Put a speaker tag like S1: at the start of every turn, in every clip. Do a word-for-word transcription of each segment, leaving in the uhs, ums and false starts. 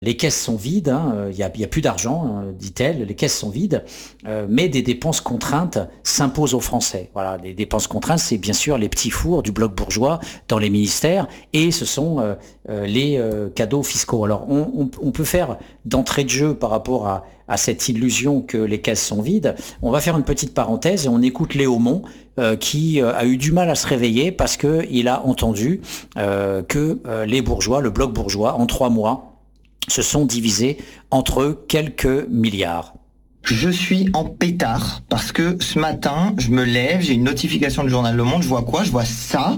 S1: Les caisses sont vides, hein, il n'y a, il y a plus d'argent, hein, dit-elle, les caisses sont vides, euh, mais des dépenses contraintes s'imposent aux Français. Voilà, les dépenses contraintes, c'est bien sûr les petits fours du bloc bourgeois dans les ministères, et ce sont euh, euh, les euh, cadeaux fiscaux. Alors, on, on, on peut faire d'entrée de jeu par rapport à, à cette illusion que les caisses sont vides. On va faire une petite parenthèse et on écoute Léo Mon, euh, qui euh, a eu du mal à se réveiller parce qu'il a entendu euh, que euh, les bourgeois, le bloc bourgeois, en trois mois, se sont divisés entre quelques milliards.
S2: Je suis en pétard parce que ce matin, je me lève, j'ai une notification du journal Le Monde, je vois quoi? Je vois ça.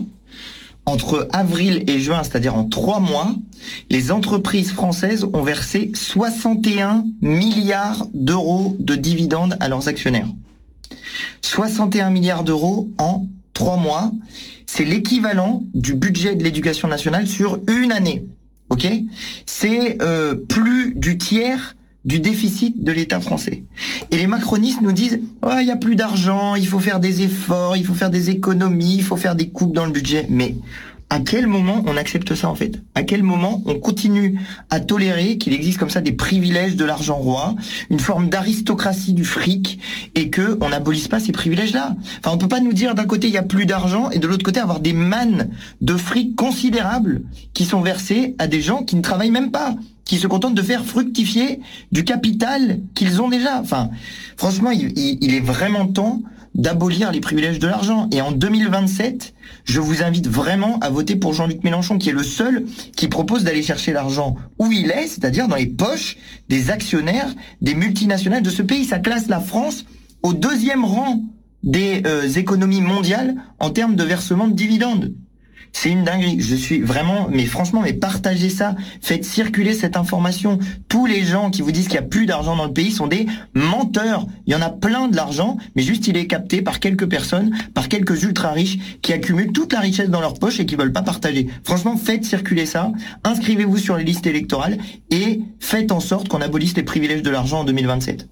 S2: Entre avril et juin, c'est-à-dire en trois mois, les entreprises françaises ont versé soixante et un milliards d'euros de dividendes à leurs actionnaires. soixante et un milliards d'euros en trois mois, c'est l'équivalent du budget de l'éducation nationale sur une année. Ok, c'est euh, plus du tiers du déficit de l'État français. Et les macronistes nous disent « Oh, il n'y a plus d'argent, il faut faire des efforts, il faut faire des économies, il faut faire des coupes dans le budget. » Mais à quel moment on accepte ça en fait? À quel moment on continue à tolérer qu'il existe comme ça des privilèges de l'argent roi, une forme d'aristocratie du fric, et que on n'abolisse pas ces privilèges-là? Enfin, on peut pas nous dire d'un côté il y a plus d'argent et de l'autre côté avoir des mannes de fric considérables qui sont versées à des gens qui ne travaillent même pas, qui se contentent de faire fructifier du capital qu'ils ont déjà. Enfin, franchement, il, il, il est vraiment temps d'abolir les privilèges de l'argent. Et en deux mille vingt-sept, je vous invite vraiment à voter pour Jean-Luc Mélenchon, qui est le seul qui propose d'aller chercher l'argent où il est, c'est-à-dire dans les poches des actionnaires des multinationales de ce pays. Ça classe la France au deuxième rang des euh, économies mondiales en termes de versement de dividendes. C'est une dinguerie. Je suis vraiment, mais franchement, mais partagez ça, faites circuler cette information. Tous les gens qui vous disent qu'il n'y a plus d'argent dans le pays sont des menteurs. Il y en a plein de l'argent, mais juste il est capté par quelques personnes, par quelques ultra riches qui accumulent toute la richesse dans leur poche et qui veulent pas partager. Franchement, faites circuler ça, inscrivez-vous sur les listes électorales et faites en sorte qu'on abolisse les privilèges de l'argent en deux mille vingt-sept.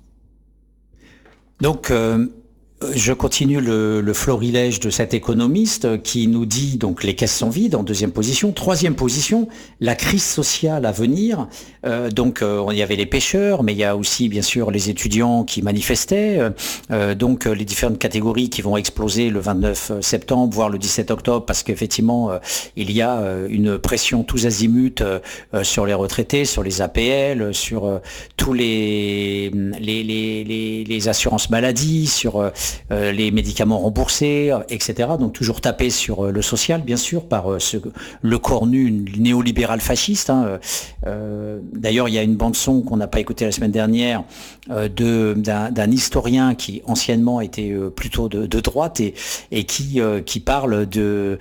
S1: Donc, euh... je continue le, le florilège de cet économiste qui nous dit donc les caisses sont vides en deuxième position. Troisième position, la crise sociale à venir. Euh, donc euh, il y avait les pêcheurs, mais il y a aussi bien sûr les étudiants qui manifestaient. Euh, donc les différentes catégories qui vont exploser le vingt-neuf septembre, voire le dix-sept octobre, parce qu'effectivement euh, il y a euh, une pression tous azimuts euh, sur les retraités, sur les A P L, sur euh, tous les les, les les les assurances maladie, sur euh, Euh, les médicaments remboursés, et cetera. Donc toujours taper sur euh, le social, bien sûr, par euh, ce, le cornu néolibéral fasciste. Hein. Euh, d'ailleurs, il y a une bande-son qu'on n'a pas écoutée la semaine dernière euh, de, d'un, d'un historien qui anciennement était euh, plutôt de, de droite et, et qui, euh, qui parle de,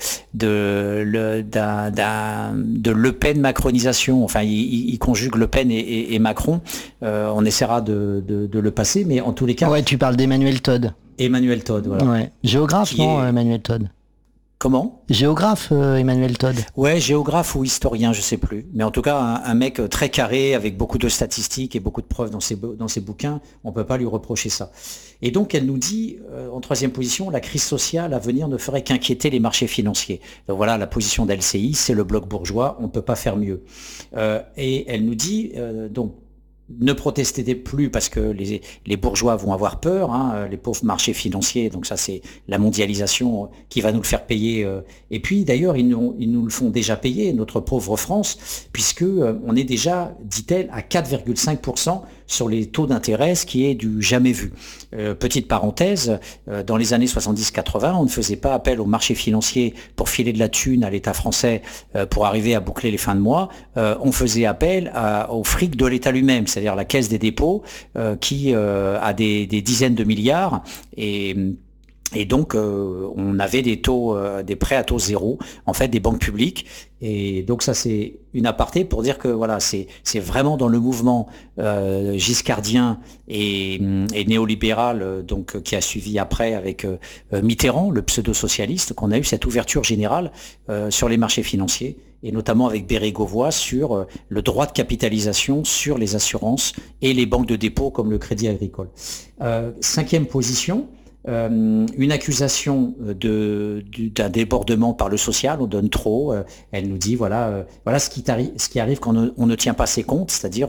S1: de, le, d'un, d'un, de Le Pen macronisation. Enfin, il, il conjugue Le Pen et, et, et Macron. Euh, on essaiera de, de, de le passer, mais en tous les cas...
S3: Ouais, tu parles d'Emmanuel Todd.
S1: Emmanuel Todd, voilà.
S3: Ouais. Géographe,
S1: Qui
S3: non,
S1: est...
S3: Emmanuel Todd?
S1: Comment?
S3: Géographe, euh, Emmanuel Todd.
S1: Ouais, géographe ou historien, je sais plus. Mais en tout cas, un, un mec très carré, avec beaucoup de statistiques et beaucoup de preuves dans ses, dans ses bouquins, on peut pas lui reprocher ça. Et donc, elle nous dit, euh, en troisième position, la crise sociale à venir ne ferait qu'inquiéter les marchés financiers. Donc voilà, la position d'L C I, c'est le bloc bourgeois, on peut pas faire mieux. Euh, et elle nous dit, euh, donc, ne protestez plus parce que les, les bourgeois vont avoir peur, hein, les pauvres marchés financiers, donc ça c'est la mondialisation qui va nous le faire payer. Et puis d'ailleurs, ils nous, ils nous le font déjà payer, notre pauvre France, puisque on est déjà, dit-elle, à quatre virgule cinq pour cent sur les taux d'intérêt, ce qui est du jamais vu. Euh, petite parenthèse, euh, dans les années soixante-dix quatre-vingts, on ne faisait pas appel aux marchés financiers pour filer de la thune à l'État français euh, pour arriver à boucler les fins de mois. Euh, on faisait appel à, au fric de l'État lui-même, c'est-à-dire la Caisse des dépôts, euh, qui euh, a des, des dizaines de milliards et Et donc, euh, on avait des taux, euh, des prêts à taux zéro, en fait, des banques publiques. Et donc, ça, c'est une aparté pour dire que voilà, c'est c'est vraiment dans le mouvement euh, giscardien et, et néolibéral, euh, donc qui a suivi après avec euh, Mitterrand, le pseudo-socialiste, qu'on a eu cette ouverture générale euh, sur les marchés financiers, et notamment avec Bérégovoy sur euh, le droit de capitalisation sur les assurances et les banques de dépôt comme le Crédit Agricole. Euh, cinquième position. euh, une accusation de, du- d'un débordement par le social, on donne trop. Euh, elle nous dit voilà, euh, voilà ce qui, t'arrive- ce qui arrive quand on ne, on ne tient pas ses comptes, c'est-à-dire